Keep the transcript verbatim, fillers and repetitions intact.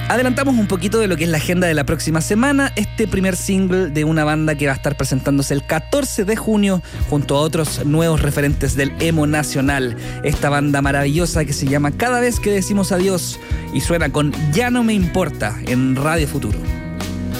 Adelantamos un poquito de lo que es la agenda de la próxima semana. Este primer single de una banda que va a estar presentándose el catorce de junio junto a otros nuevos referentes del emo nacional. Esta banda maravillosa que se llama Cada vez que decimos adiós y suena con Ya no me importa en Radio Futuro.